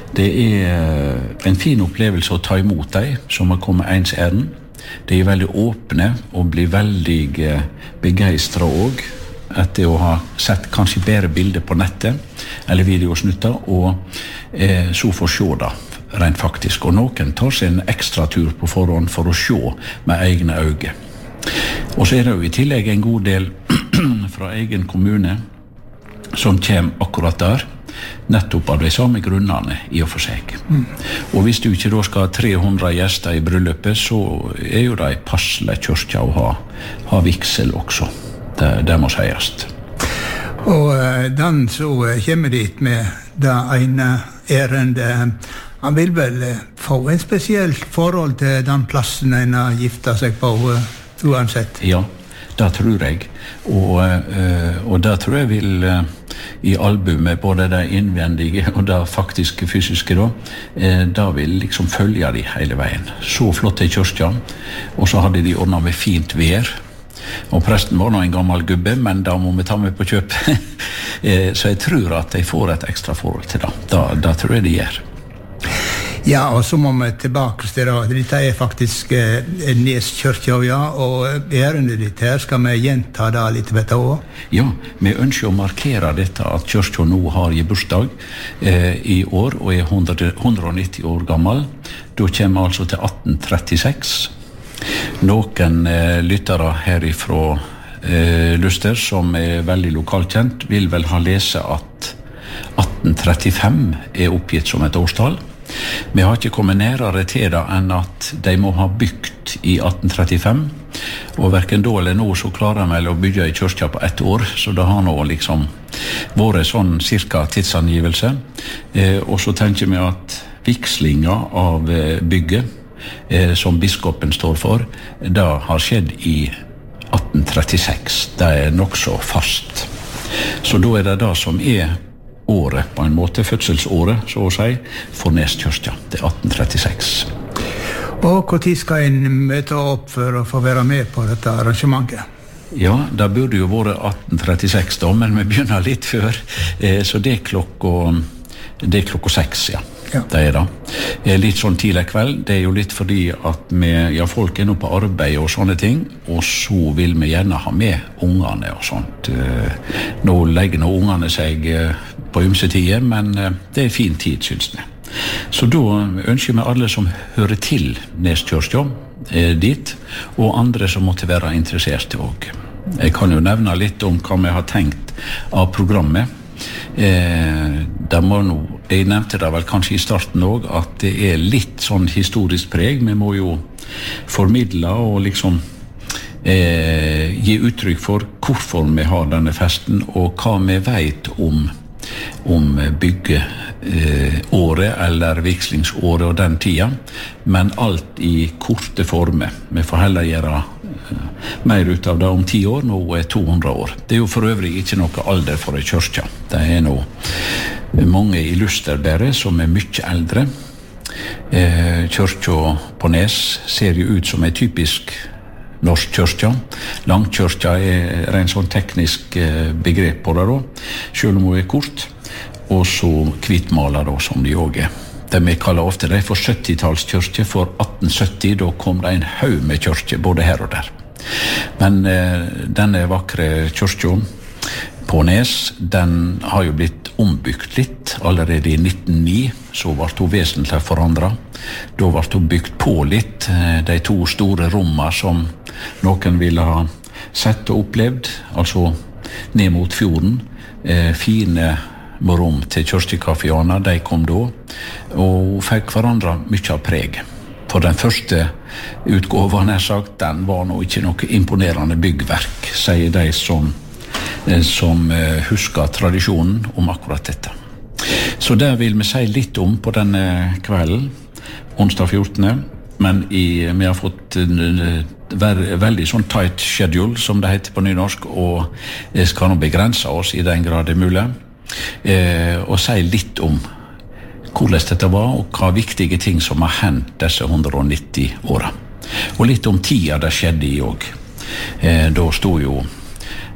Det en fin opplevelse å ta imot deg som har kommet ens ærend. De veldig åpne og blir veldig begeistret også etter å ha sett kanskje bedre bilder på nettet eller videosnutter og så får se da rent faktisk. Og noen tar seg en ekstra tur på forhånd for å se med egne øyne. Og så det jo i tillegg en god del fra egen kommune som kommer akkurat der, nettopp av de samme grunnene i og for seg. Og hvis du ikke da skal ha 300 gjester i bryllupet, så jo det en passelig kyrkja å ha vigsel også. Det må sies. Og den så kommer dit med det ene ærende. Han vil vel få en spesielt forhold til den plassen en har giftet seg på, uansett? Ja, det tror jeg. Og det tror jeg vil i albumet, både det innvendige og det faktiske fysiske da, det vil liksom følge de hele veien. Så flott kyrkja, og så hadde de ordnet med fint vær. Og presten var nå en gammel gubbe, men da må vi ta med på kjøp. Så jeg tror at de får et ekstra forhold til det. Det tror jeg de gjør. Ja, og så må vi tilbake til det. Dette faktisk Nes kyrkja, ja, og ærendet ditt her, skal vi gjenta det litt ved det også? Ja, vi ønsker å markere dette at kyrkja nå har bursdag i år, og 190 år gammel. Da kommer vi altså til 1836. Noen lyttere herifra Luster, som veldig lokalkjent, vil vel ha lese at 1835 oppgitt som et årstall. Vi har ikke kommet nærere til det enn at de må ha bygd i 1835, og hverken da eller nå så klarer de vel å bygge i kyrkja på 1 år, så det har nå liksom vært sånn cirka tidsangivelse. Og så tenker vi at vigslinga av bygget som biskopen står for, det har skjedd i 1836. Det nok så fast. Så da det det som året, på en måte, fødselsåret, så å si, for Nes kyrkja. Det 1836. Og hvor tid skal en møte opp for å få være med på dette arrangementet? Ja, det burde jo vært 1836 da, men vi begynner litt før, så det klokka 6, ja. Ja. Det det. Litt sånn tidlig kveld. Det jo litt fordi at folk nå på arbeid og sånne ting, og så vil vi gjerne ha med ungene og sånt. Nå legger nå ungene seg på ymse tider, men det fin tid, synes vi. Så da ønsker vi alle som hører til Nes kyrkja dit, og andre som måtte være interesserte også. Jeg kan jo nevne litt om hva vi har tenkt av programmet. Jeg nevnte det vel kanskje i starten også, at det litt sånn historisk preg. Vi må jo formidle og liksom gi uttrykk for hvorfor vi har denne festen, og hva vi vet om byggeåret eller vigslingsåret og den tida, men alt i korte former. Vi får heller gjøre mer ut av det om 10 år, nå 200 år. Det jo for øvrig ikke noe alder for en kyrkja. Det nå mange i Lusterbæret som mye eldre. Kyrkja på Nes ser jo ut som en typisk norsk kyrkja. Langkyrkja rent sånn teknisk begrep på det da, selv om hun kort, og så hvitmaler da, som de også Det vi kaller ofte det for 70-tallskyrkje. For 1870 da kom det en haug med kyrkje både her og der. Men denne vakre kyrkja på Nes, den har jo blitt ombygd litt. Allerede i 1909 så ble hun vesentlig forandret. Da ble hun bygd på litt. De 2 store rommene som noen ville ha sett og opplevd, altså ned mot fjorden, fine rom til kyrkjekaffianer, de kom da, og fikk hverandre mye av preg. For den første utgåven, sagt, den var nå ikke noe imponerende byggverk, sier de som husker tradisjonen om akkurat dette. Så det vil vi si litt om på denne kvelden, onsdag 14. Men vi har fått veldig sånn tight schedule, som det heter på nynorsk, og det skal nå begrense oss i den grad det mulig. Og si litt om hvordan dette var, og hva viktige ting som har hendt disse 190 årene. Og litt om tida det skjedde i også. Da stod jo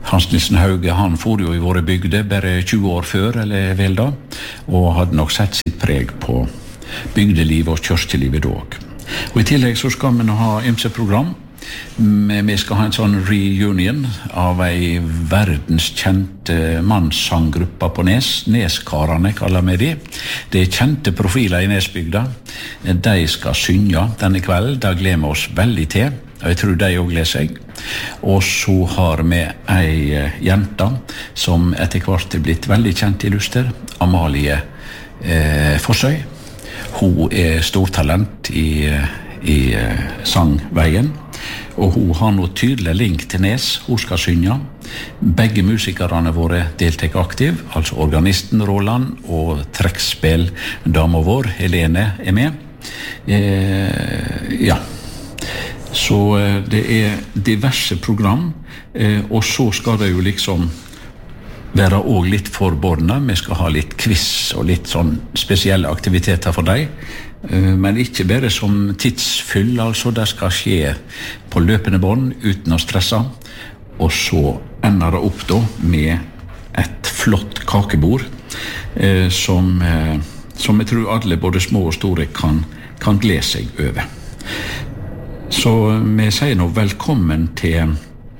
Hans Nilsen Hauge, han for jo i våre bygder bare 20 år før, eller vel da, og hadde nok sett sitt preg på bygdelivet og kjørstelivet dog. Og i tillegg så skal vi nå ha ymse program. Vi skal ha en sånn reunion av ei verdenskjent mannssanggruppe på Nes. Neskarane kaller vi de. Det kjente profiler i Nesbygda. De skal synge denne kvelden. Da gleder vi oss veldig til. Og jeg tror de også gleder seg. Og så har vi ei jente som etter hvert er blitt veldig kjent i Luster. Amalie Fossøy. Hun er stortalent i sangveien. Og hun har noe tydelig link til Nes. Hun skal synge. Begge musikerne våre deltek aktiv, altså organisten Roland og trekkspill-dama vår, Helene, er med. Ja. Så det er diverse program, og så skal det jo liksom være også litt forbordnet. Vi skal ha litt quiz og litt sånn spesielle aktiviteter for deg. Men ikke bare som tidsfyll, altså det skal skje på løpende bånd uten å stresse, og så ender det opp da med et flott kakebord som jeg tror alle, både små og store, kan glede seg over. Så vi sier nå velkommen til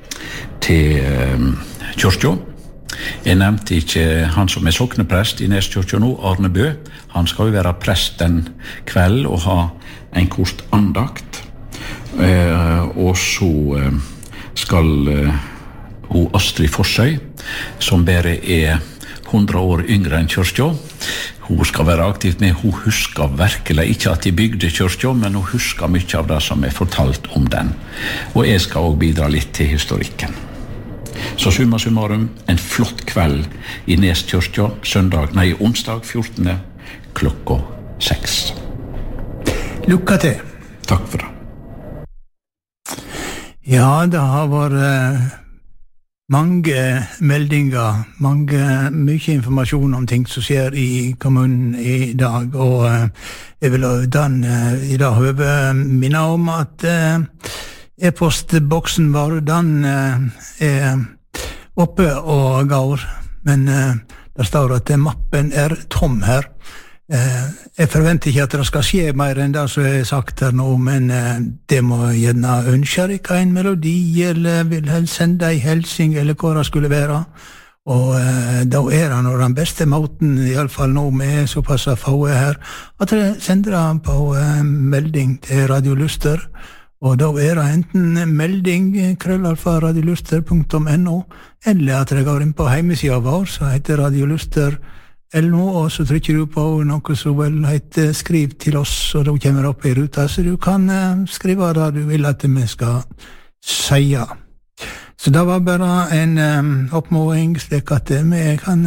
kyrkja. Jeg nevnte ikke han som er sokneprest i Neskyrkja nå, Arne Bø. Han skal jo være prest den kveld og ha en kort andakt. Og så skal hun Astrid Forsøy, som bare er 100 år yngre enn kyrkja. Hun skal være aktivt med. Hun husker virkelig ikke at de bygde kyrkja, men hun husker mye av det som er fortalt om den. Og jeg skal også bidra litt til historikken. Så summa summarum, en flott kveld i Neskyrkja, onsdag 14. klokka 6. Lykke til. Takk for det. Ja, det har vært mange meldinger, mye informasjon om ting som skjer i kommunen i dag, og jeg vil i dag høve minne om at e-postboksen vår, den er oppe og går, men det står at mappen er tom her. Jeg forventer ikke at det skal skje mer enn det som er sagt her nå, men det må gjerne ønske dere en melodi, eller vil helst sende en helsing, eller hva det skulle være. Og da er det nå den beste måten, i alle fall nå med såpass få her, at dere sender det på melding til Radio Luster. Og da er det enten melding @radioluster.no, eller at dere går inn på hjemmesiden vår, som heter radioluster.no, og så trykker du på noe som vel heter skriv til oss, og da kommer det opp i ruta, så du kan skrive det du vil at vi skal si. Så det var bare en oppmåling, slik at vi kan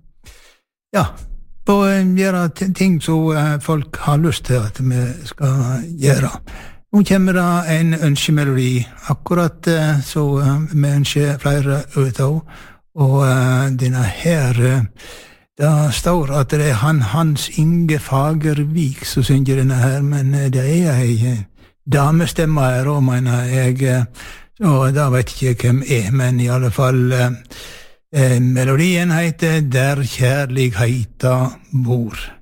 gjøre ting som folk har lyst til at vi skal gjøre. Nå kommer det en ønskemelodi, akkurat så vi ønsker flere ut av, og denne her, det står at det er Hans Inge Fagervik som synger denne her, men det er ei damestemme her også, mener jeg, og da vet ikke hvem er, men i alle fall melodien heter Der kjærligheta bor.